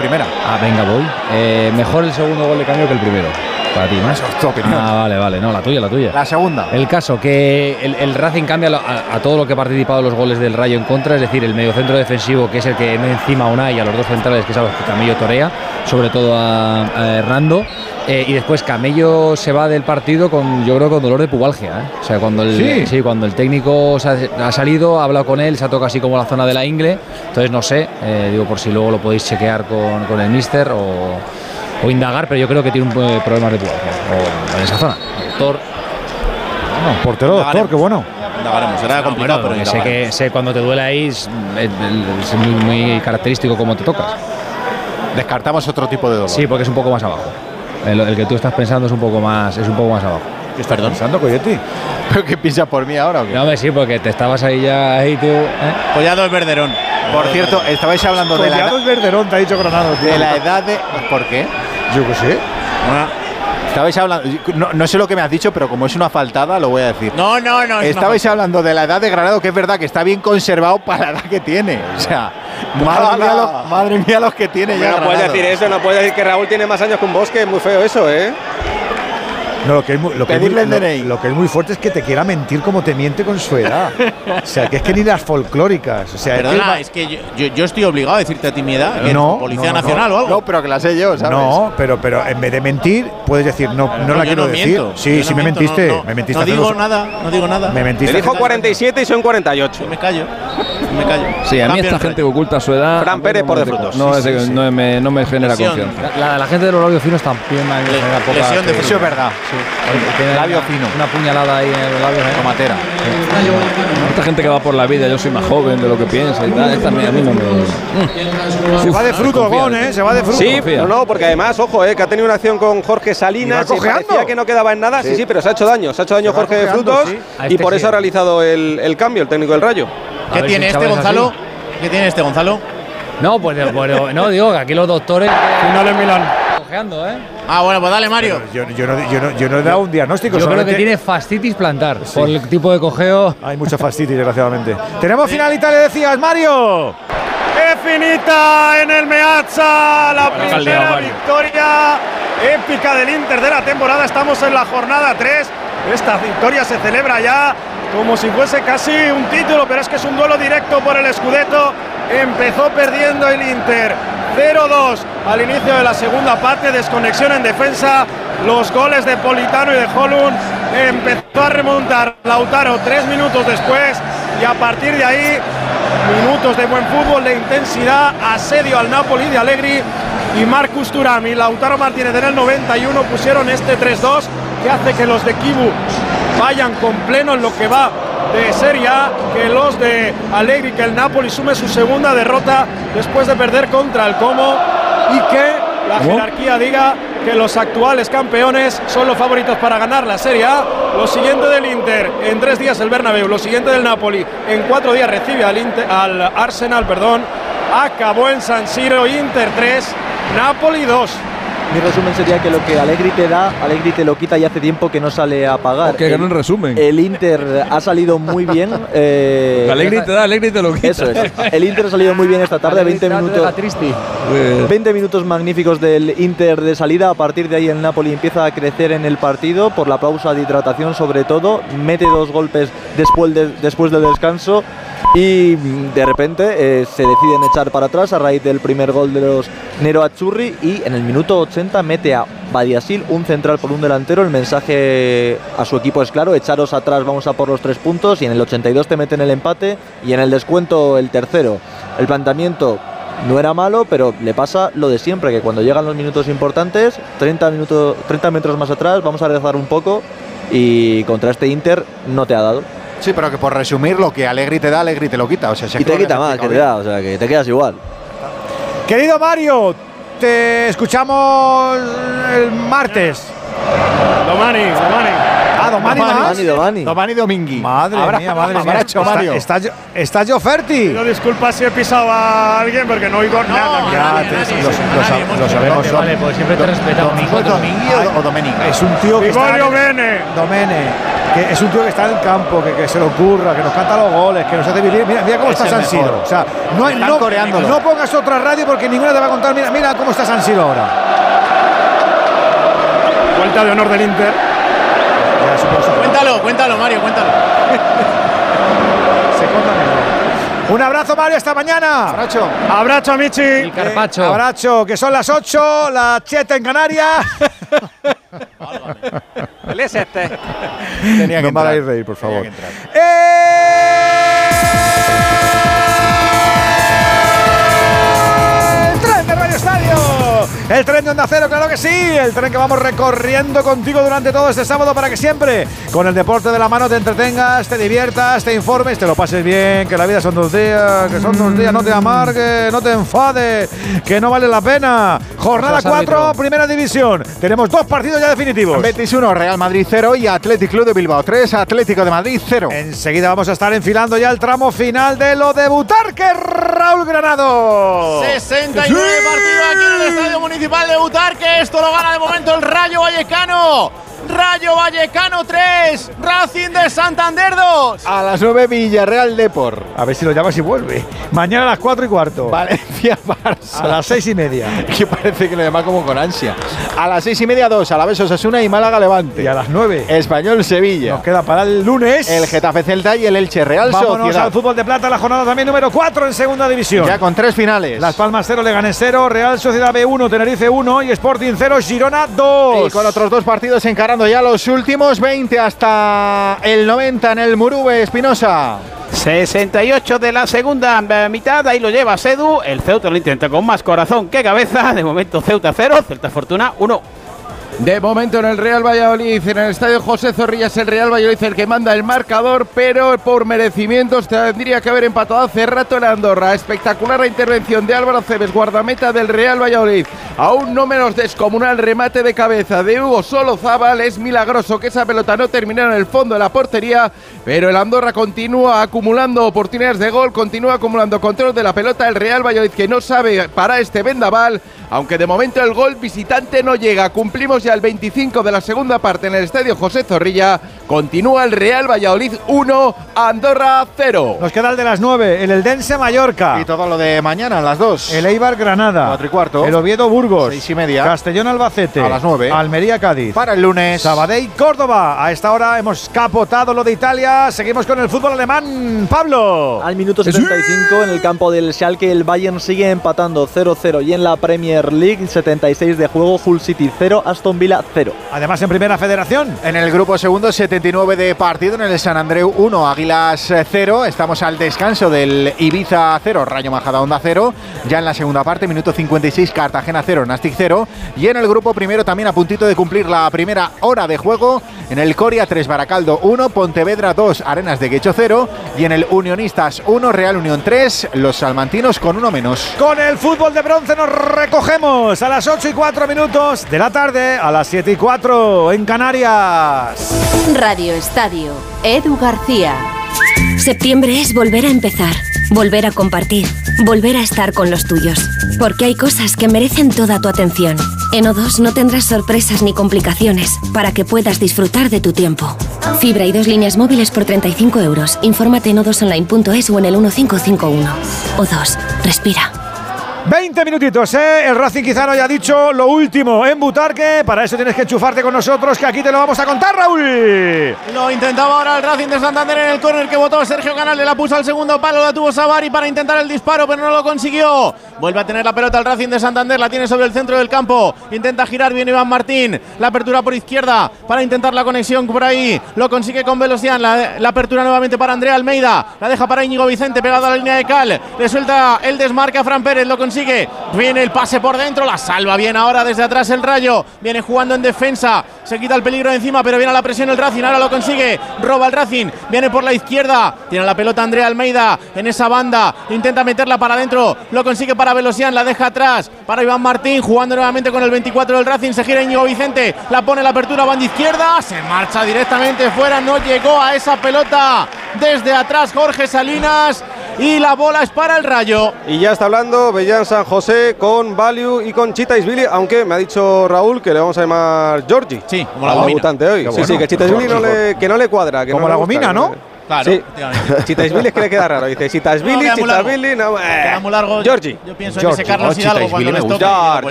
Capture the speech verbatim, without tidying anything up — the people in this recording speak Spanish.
primera. Ah, venga, voy. Eh, mejor el segundo gol de cambio que el primero. Para ti, ¿no? Eso es tu opinión. Ah, vale, vale. No, la tuya, la tuya. La segunda. El caso, que el, el Racing cambia a, a todo lo que ha participado en los goles del Rayo en contra, es decir, el mediocentro defensivo, que es el que no encima a Unai, y a los dos centrales, que es a los que Camello torea, sobre todo a, a Hernando. Eh, y después Camello se va del partido con, yo creo, con dolor de pubalgia, ¿eh? O sea, cuando el, ¿Sí? sí, cuando el técnico se ha, ha salido, ha hablado con él, se ha tocado así como la zona de la ingle. Entonces no sé, eh, digo por si luego lo podéis chequear con, con el míster o, o indagar, pero yo creo que tiene un eh, problema de pubalgia o en esa zona. Doctor. Bueno, portero doctor, qué bueno. Indagaremos, será No, complicado, bueno, pero sé que sé cuando te duele ahí es, es, es muy, muy característico cómo te tocas. Descartamos otro tipo de dolor. Sí, porque es un poco más abajo. El, el que tú estás pensando es un poco más, es un poco más abajo. ¿Qué estás pensando, Coyetti? ¿Pero qué piensas por mí ahora o qué? No, hombre, sí, porque te estabas ahí ya, ahí tú. ¿eh? Collado es Verderón. Por cierto, estabais hablando de la edad. Collado Verderón, te ha dicho Granado, tío. De la edad de. ¿Por qué? Yo qué sé. Estabais hablando. No, no sé lo que me has dicho, pero como es una faltada, lo voy a decir. No, no, no. Estabais hablando de la edad de Granado, que es verdad que está bien conservado para la edad que tiene. O sea, madre mía, lo, madre mía los que tiene ya. No Granado. puedes decir eso, no puedes decir que Raúl tiene más años que un Bosque, es muy feo eso, ¿eh? No, lo que, es muy, lo, que es muy, Pedirle el D N I. lo, lo que es muy fuerte es que te quiera mentir como te miente con su edad. O sea, que es que ni las folclóricas. O sea, Perdona, es es que yo, yo, yo estoy obligado a decirte a ti mi edad. ¿Qué? No, ¿Policía no, no, Nacional no. o algo? No, pero que la sé yo, que, ¿sabes? no, pero, pero en vez de mentir, puedes decir, no, no No, la yo quiero no decir. miento, Sí, yo sí no me miento, mentiste. no, no, me mentiste no hace digo dos- nada, no digo nada. Me mentiste. Te dijo hace- cuarenta y siete y son cuarenta y ocho. Me callo. Me callo. Sí, a mí Cambio esta el gente que rey. oculta su edad. Fran Pérez por de no me- frutos. No, Sí, es de- sí, sí. no me, no me genera Lesión. confianza. La, la gente de los labios finos también me Le- genera poca. lesión de que- Eso es verdad. tiene labio una, fino. Una puñalada ahí en los labios. ¿eh? Tomatera. Esta gente que va por la vida, yo soy más joven de lo que piensa y tal. Esta a mí, a mí no me. Se va de fruto, Gon, ¿eh? Se va de fruto. Sí, confía. no, no, porque además, ojo, eh, que ha tenido una acción con Jorge Salinas Y va y parecía cojeando. que no quedaba en nada. Sí, sí, pero se ha hecho daño. Se ha hecho daño Se va Jorge de cojeando, Frutos sí. A y este por sí, eso ha ¿eh? realizado el, el cambio, el técnico del Rayo. A ¿Qué ver tiene si el este, chaval es Gonzalo? así. ¿Qué tiene este, Gonzalo? No, pues, pues no, digo que aquí los doctores. Final en Milán. Cojeando, ¿eh? Ah, bueno, pues dale, Mario. Yo, yo, no, yo, no, yo no he dado un diagnóstico. Yo creo que solamente- tiene fascitis plantar Sí. por el tipo de cojeo. Hay mucha fastidio, desgraciadamente. Tenemos final Italia, decías, Mario. ¡Es finita en el Meazza! La primera victoria épica del Inter de la temporada. Estamos en la jornada tres. Esta victoria se celebra ya como si fuese casi un título, pero es que es un duelo directo por el Scudetto. Empezó perdiendo el Inter cero dos al inicio de la segunda parte, desconexión en defensa, los goles de Politano y de Holund. Empezó a remontar Lautaro tres minutos después y a partir de ahí minutos de buen fútbol, de intensidad, asedio al Napoli de Allegri y Marcus Thuram y Lautaro Martínez en el noventa y uno pusieron este tres dos que hace que los de Kibu vayan con pleno en lo que va de Serie A, que los de Allegri, que el Napoli sume su segunda derrota después de perder contra el Como y que la jerarquía diga que los actuales campeones son los favoritos para ganar la Serie A. Lo siguiente del Inter en tres días el Bernabéu, lo siguiente del Napoli en cuatro días recibe al, Inter, al Arsenal, perdón. Acabó en San Siro, Inter tres, Napoli dos. Mi resumen sería que lo que Allegri te da, Allegri te lo quita y hace tiempo que no sale a pagar. Que gran resumen. El Inter ha salido muy bien. Eh, Alegri te da, Alegri te lo quita. Eso es. El Inter ha salido muy bien esta tarde, veinte minutos. veinte minutos magníficos del Inter de salida. A partir de ahí el Napoli empieza a crecer en el partido por la pausa de hidratación sobre todo. Mete dos golpes después, de, después del descanso. Y de repente eh, se deciden echar para atrás a raíz del primer gol de los Nero Azzurri y en el minuto ochenta mete a Badiashile, un central por un delantero. El mensaje a su equipo es claro: echaros atrás, vamos a por los tres puntos. Y en el ochenta y dos te meten el empate y en el descuento el tercero. El planteamiento no era malo, pero le pasa lo de siempre, que cuando llegan los minutos importantes, treinta, minutos, treinta metros más atrás, vamos a rezar un poco y contra este Inter no te ha dado. Sí, pero que por resumir, lo que Allegri te da, Allegri te lo quita. O sea, si Y te quita más que te da, o sea que te quedas igual. Querido Mario, te escuchamos el martes. Domani, Domani. Ah, Domani más. Domani, Domani. Domani Domingui. Madre Abra- mía, madre mía. abrazo, Está- Mario. Está, está yo Ferti. Pido disculpas si he pisado a alguien porque no oigo nada. Ya, nadie, te- nadie, lo, nadie, lo sab- hemos lo dicho. sabemos. Vale, vale, pues siempre te respetamos. ¿Domingo es Domingui o, o Domenica? Es un tío que está. Vigorio Bene. Domene, que es un tío que está en el campo, que, que se le ocurra, que nos canta los goles, que nos hace vivir. Mira, mira cómo Es está el San mejor. Siro. O sea, no, hay, Están no, coreándolo. no pongas otra radio porque ninguna te va a contar. Mira, mira cómo está San Siro ahora. Vuelta de honor del Inter. Ya, supongo, Cuéntalo, cuéntalo, Mario, cuéntalo. se corta medio. Un abrazo, Mario, hasta mañana. Abrazo. Abrazo a Michi. El Carpacho. Eh, abrazo, que son las ocho, la siete en Canarias. El es este. Tenía que No me entrar. hagáis reír, por Tenía favor. que entrar. ¡El tren de Radio Estadio! El tren de Onda Cero, claro que sí. El tren que vamos recorriendo contigo durante todo este sábado para que siempre, con el deporte de la mano, te entretengas, te diviertas, te informes, te lo pases bien, que la vida son dos días, que son dos días, no te amargues, no te enfades, que no vale la pena. Jornada Gracias, cuatro, árbitro. primera división. Tenemos dos partidos ya definitivos. Betis uno, Real Madrid cero y Athletic Club de Bilbao tres, Atlético de Madrid cero. Enseguida vamos a estar enfilando ya el tramo final de lo de Butarque, Raúl Granado. sesenta y nueve partidos aquí en el Estadio Municipal de Butarque. Esto lo gana de momento el Rayo Vallecano. Rayo Vallecano tres, Racing de Santander dos. A las nueve, Villarreal Depor. A ver si lo llamas y vuelve. Mañana a las cuatro y cuarto. Valencia Barça. A las seis y media. Que parece que lo llama como con ansia. A las seis y media, dos, Alavés Osasuna y Málaga Levante. Y a las nueve. Español Sevilla. Nos queda para el lunes. El Getafe Celta y el Elche Real Vámonos Sociedad. al fútbol de plata, la jornada también número cuatro en segunda división. Ya con tres finales. Las Palmas cero, Leganés cero, Real Sociedad B uno, Tenerife uno y Sporting cero, Girona dos. Y con otros dos partidos encarando ya los últimos veinte hasta el noventa en el Murube, Espinosa. sesenta y ocho de la segunda mitad, ahí lo lleva Sedu. El Ceuta lo intenta con más corazón que cabeza. De momento Ceuta cero, Celta Fortuna uno. De momento en el Real Valladolid, en el estadio José Zorrilla, es el Real Valladolid el que manda el marcador, pero por merecimientos tendría que haber empatado hace rato en Andorra. Espectacular la intervención de Álvaro Cebes, guardameta del Real Valladolid. Aún no menos descomunal remate de cabeza de Hugo Solozábal. Es milagroso que esa pelota no terminara en el fondo de la portería, pero el Andorra continúa acumulando oportunidades de gol, continúa acumulando control de la pelota. El Real Valladolid que no sabe para este vendaval, aunque de momento el gol visitante no llega. Cumplimos ya el veinticinco de la segunda parte en el estadio José Zorrilla. Continúa el Real Valladolid uno, Andorra cero. Nos queda el de las nueve, el Eldense Mallorca. Y todo lo de mañana, a las dos. El Eibar Granada. Cuatro y cuarto. El Oviedo Burgos. Seis y media. Castellón Albacete. A las nueve. Almería Cádiz. Para el lunes. Sabadell Córdoba. A esta hora hemos capotado lo de Italia. Seguimos con el fútbol alemán. Pablo. Al minuto setenta y cinco en el campo del Schalke el Bayern sigue empatando cero cero y en la Premier League setenta y seis de juego, Hull City cero, Aston Villa cero. Además en Primera Federación. En el grupo segundo, setenta y nueve de partido. En el San Andreu uno, Águilas cero. Estamos al descanso del Ibiza cero, Rayo Majadahonda cero. Ya en la segunda parte, minuto cincuenta y seis, Cartagena cero, Nastic cero. Y en el grupo primero, también a puntito de cumplir la primera hora de juego. En el Coria tres, Baracaldo uno, Pontevedra dos, Arenas de Guecho cero. Y en el Unionistas uno, Real Unión tres, los salmantinos con uno menos. Con el fútbol de bronce nos recogemos a las ocho y cuatro minutos de la tarde, a las siete y cuatro en Canarias. Radio Estadio, Edu García. Septiembre es volver a empezar, volver a compartir, volver a estar con los tuyos. Porque hay cosas que merecen toda tu atención. En O dos no tendrás sorpresas ni complicaciones para que puedas disfrutar de tu tiempo. Fibra y dos líneas móviles por treinta y cinco euros. Infórmate en o dos online punto es o en el uno cinco cinco uno. O dos, respira. veinte minutitos, ¿eh? El Racing quizá no haya dicho lo último en Butarque. Para eso tienes que enchufarte con nosotros, que aquí te lo vamos a contar, Raúl. Lo intentaba ahora el Racing de Santander en el córner que votó Sergio Canales, la puso al segundo palo, la tuvo Savari para intentar el disparo, pero no lo consiguió. Vuelve a tener la pelota el Racing de Santander, la tiene sobre el centro del campo, intenta girar bien Iván Martín, la apertura por izquierda para intentar la conexión por ahí, lo consigue con Velocian, la, la apertura nuevamente para Andrea Almeida, la deja para Íñigo Vicente pegado a la línea de cal, le suelta el desmarque a Fran Pérez, lo consigue consigue. Viene el pase por dentro, la salva bien ahora desde atrás el Rayo. Viene jugando en defensa, se quita el peligro de encima, pero viene a la presión el Racing, ahora lo consigue. Roba el Racing, viene por la izquierda, tiene la pelota Andrea Almeida en esa banda, intenta meterla para adentro, lo consigue para Velosian, la deja atrás para Iván Martín, jugando nuevamente con el veinticuatro del Racing, se gira Íñigo Vicente, la pone la apertura, banda izquierda, se marcha directamente fuera, no llegó a esa pelota desde atrás Jorge Salinas y la bola es para el Rayo. Y ya está hablando Bellán San José con Value y con Chita Isbili, aunque me ha dicho Raúl que le vamos a llamar Georgie. Sí, como la gomina. Hoy. Sí, sí, que Chita Isbili no le, que no le cuadra. Que como no la gusta, gomina, ¿no? Que Claro, sí. Chita Isbili es que le queda raro. Dice Chita Isbili, no, Chita Isbili, no. Queda muy largo. Georgie. Yo pienso Georgie. en ese Carlos Oh, Hidalgo Chita cuando Isbili les me toca. Georgie,